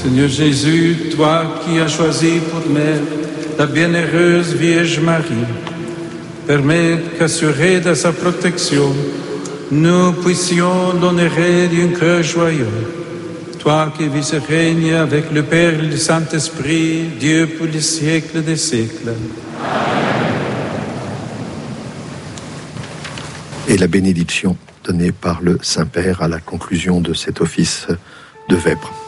Seigneur Jésus, toi qui as choisi pour mère la bienheureuse Vierge Marie, permets qu'assurés de sa protection, nous puissions l'honorer d'un cœur joyeux. Toi qui vis et règnes avec le Père et le Saint-Esprit, Dieu pour les siècles des siècles. Et la bénédiction donnée par le Saint-Père à la conclusion de cet office de vêpres.